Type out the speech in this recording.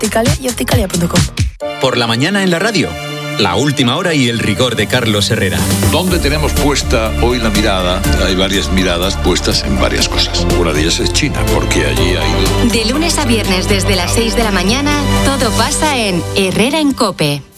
Opticalia y opticalia.com. Por la mañana en la radio, la última hora y el rigor de Carlos Herrera. ¿Dónde tenemos puesta hoy la mirada? Hay varias miradas puestas en varias cosas. Una de ellas es China, porque allí ha ido. De lunes a viernes desde las 6 de la mañana, todo pasa en Herrera en COPE.